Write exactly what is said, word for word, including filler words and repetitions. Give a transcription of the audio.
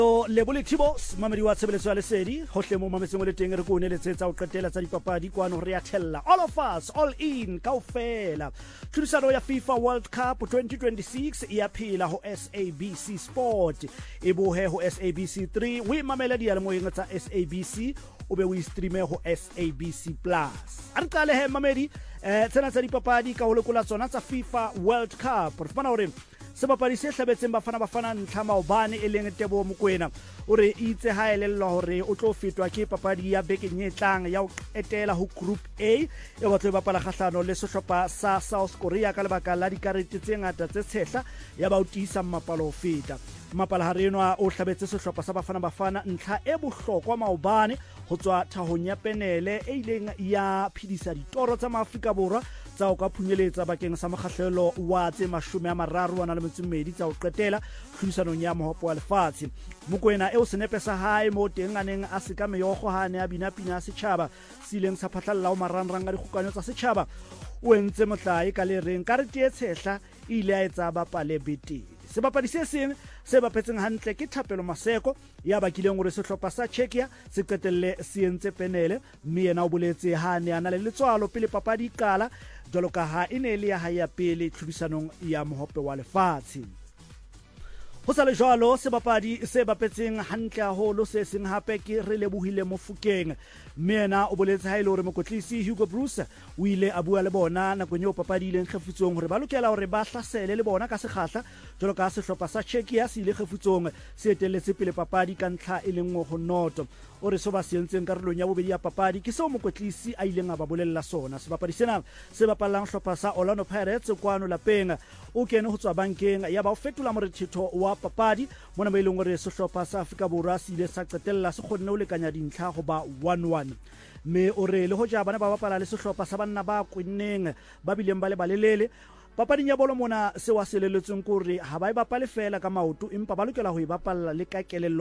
le boletibo mamedi wa tshebeletso ya lesedi hohle mo mametseng le teng re ko ne letsetsa o qetela tsa dipapadi kwano re a thella all of us all in kaofela tlhodisano ya FIFA World Cup twenty twenty-six ya phela ho S A B C Sport e bohe ho S A B C three we mamela di mo yeng tsa S A B C o be o streame ho S A B C Plus a re qale he mamedi eh tsena tsa dipapadi ka ho lekola tsona tsa FIFA World Cup re fana hore sebapadi se hlabetseng bafana bafana ntlha maobane e leng Tebo Mokoena o re itse ha elellwa hore o tlo fetwa ke papadi ya bekeng e tlang ya o etela ho Group A e batlo e bapala kgahlano le sehlopha sa South Korea ka lebaka la dikarete tse ngata tse tshehla ya ba utisa mapalo ho feta mapala ha renwa o hlabetse sehlopha sa bafana bafana ntlha e bohlokwa maobane ho tswa thahong ya penele e ileng ya phidisa ditoro tsa Maafrika Borwa tsa o ka phunyeletsa bakeng sa mokgahlelo wa tse mashome a mararo wa na le metsumedi tsa o qetela tlhodisanong ya mohopo wa lefatshe Mokoena e o senepe sa hae mo teng aneng a se ka meyogo ha ne a bina pina setjhaba sileng sa phatlalla o marangrang a dikgokanyo tsa setjhaba o entse motlai ka le reng karete e tshehla ile a etsa bapale bete sebapadi se seng se bapetseng hantle ke Thapelo Maseko ya bakileng hore sehlopha sa Czechia se qetelle se entse penele mme yena o boletse ha ne ana le letswalo pele papadi qala jwalo ka ha ine le ya hae ya pele tlhodisanong ya mohope wa lefatshe ho sa le jwalo sebapadi se bapetseng hantle haholo se seng hape ke re lebohile Mofokeng mme yena o boletse ha ile hore mokotlisi Hugo Bruce o ile a bua le bona nakong eo papadi ile nkgefutsong hore ba lokela hore ba hlasele le bona ka sekgahla jwalo ka sehlopha sa Czechia se ile kgefutsong se etelletse pele papadi ka ntlha e leng ho noto o re so ba sentseng karolong ya bobedi ya papadi ke seo mokotlisi a ileng a ba bolella sona sebapadi sena se bapallang hlopha sa Orlando Pirates kwano lapeng o kene ho tswa bankeng ya ba o fetola morethetho wa papadi mona ba ileng hore sehlopha sa Afrika Borwa se ile sa qetella se kgonne ho lekanya dintlha go ba one one me o re le hoja bana ba bapala le sehlopha sa banna ba kwinneng ba bileng ba le balelele papading ya bolo mona se wa seleletseng ko re ha ba e bapale fela ka maoto empa ba lokela ho e bapalla le ka kelello